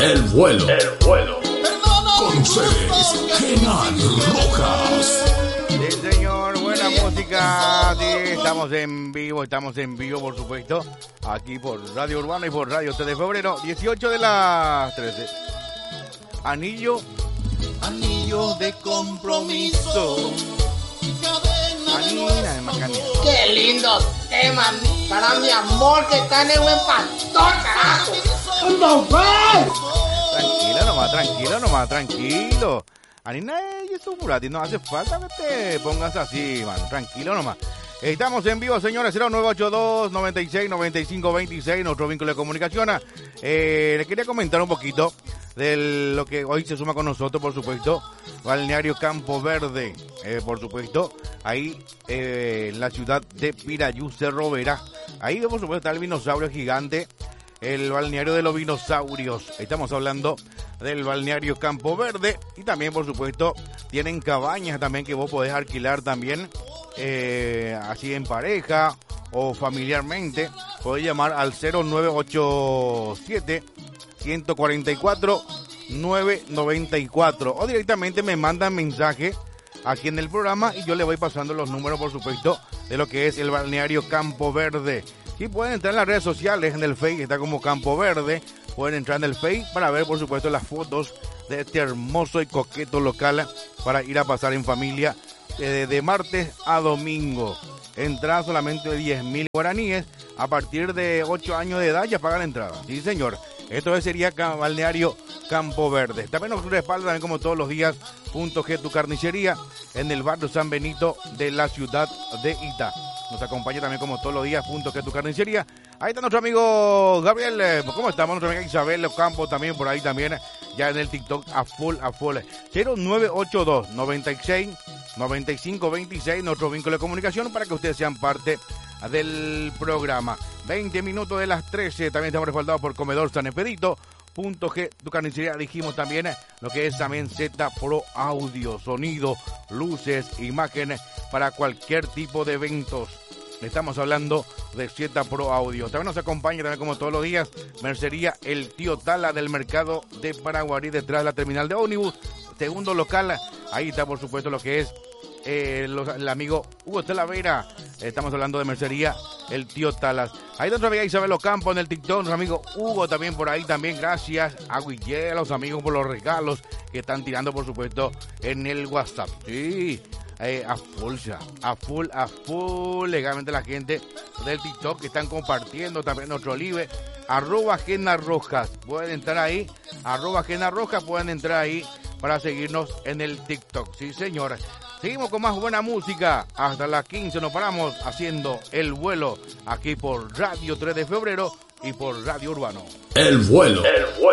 El vuelo. Con ustedes, Kenan Rojas. Sí, señor, buena música. Sí, estamos en vivo, por supuesto, aquí por Radio Urbano y por Radio 3 de Febrero, 18 de las 13. Anillo de compromiso. Anina de Macanía. Qué lindo tema para mi amor que está en el buen pastor, carajo. Tranquilo. Anina, y eso por a ti no hace falta que te pongas así, man. Tranquilo nomás. Estamos en vivo, señores, 0982-96-9526, nuestro vínculo de comunicación. Les quería comentar un poquito de lo que hoy se suma con nosotros, por supuesto, Balneario Campo Verde, por supuesto, ahí en la ciudad de Pirayú, Cerro Vera. Ahí, por supuesto, está el dinosaurio gigante, el balneario de los dinosaurios. Estamos hablando del Balneario Campo Verde y también, por supuesto, tienen cabañas también que vos podés alquilar también, así en pareja o familiarmente. Podés llamar al 0987 144 994 o directamente me mandan mensaje aquí en el programa y yo le voy pasando los números, por supuesto, de lo que es el Balneario Campo Verde. Sí, pueden entrar en las redes sociales, en el Facebook está como Campo Verde. Pueden entrar en el Facebook para ver, por supuesto, las fotos de este hermoso y coqueto local para ir a pasar en familia de martes a domingo. Entrada solamente de 10.000 guaraníes. A partir de 8 años de edad ya pagan la entrada. Sí, señor. Esto sería Balneario Campo Verde. También nos respalda, también como todos los días, Punto G, tu carnicería, en el barrio San Benito de la ciudad de Itá. Nos acompaña también como todos los días, Punto G, tu carnicería. Ahí está nuestro amigo Gabriel. ¿Cómo estamos? Nuestra amiga Isabel Ocampo también por ahí también, ya en el TikTok a full. 0982 96 95 26, nuestro vínculo de comunicación para que ustedes sean parte del programa. 20 minutos de las 13, también estamos respaldados por Comedor San Expedito. Punto G, tu carnicería, dijimos también lo que es también Z Pro Audio, sonido, luces, imágenes para cualquier tipo de eventos. Estamos hablando de Z Pro Audio. También nos acompaña, también como todos los días, Mercería El Tío Tala del mercado de Paraguarí, detrás de la terminal de ómnibus. Segundo local, ahí está por supuesto lo que es el amigo Hugo Talavera. Estamos hablando de Mercería El Tío Talas. Ahí está nuestra amiga Isabel Ocampo en el TikTok, nuestro amigo Hugo también por ahí también. Gracias a Guille, a los amigos por los regalos que están tirando, por supuesto, en el WhatsApp. Sí, a full, legalmente la gente del TikTok que están compartiendo también nuestro live, @Gena Rojas. Pueden entrar ahí, @Gena Rojas, pueden entrar ahí para seguirnos en el TikTok. Sí, señores. Seguimos con más buena música. Hasta las 15 nos paramos haciendo el vuelo aquí por Radio 3 de Febrero y por Radio Urbano. El vuelo.